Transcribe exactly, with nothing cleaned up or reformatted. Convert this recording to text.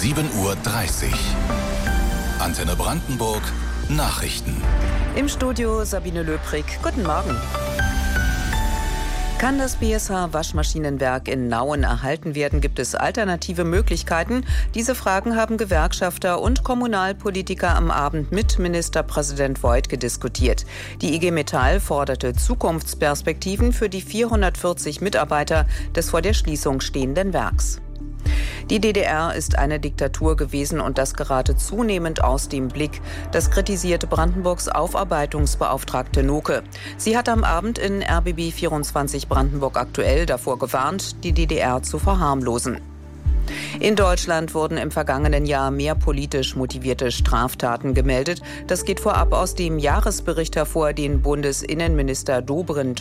sieben Uhr dreißig. Antenne Brandenburg Nachrichten. Im Studio Sabine Löbrig. Guten Morgen. Kann das B S H-Waschmaschinenwerk in Nauen erhalten werden? Gibt es alternative Möglichkeiten? Diese Fragen haben Gewerkschafter und Kommunalpolitiker am Abend mit Ministerpräsident Woidke diskutiert. Die I G Metall forderte Zukunftsperspektiven für die vierhundertvierzig Mitarbeiter des vor der Schließung stehenden Werks. Die D D R ist eine Diktatur gewesen und das gerate zunehmend aus dem Blick. Das kritisierte Brandenburgs Aufarbeitungsbeauftragte Noke. Sie hat am Abend in R B B vierundzwanzig Brandenburg aktuell davor gewarnt, die D D R zu verharmlosen. In Deutschland wurden im vergangenen Jahr mehr politisch motivierte Straftaten gemeldet. Das geht vorab aus dem Jahresbericht hervor, den Bundesinnenminister Dobrindt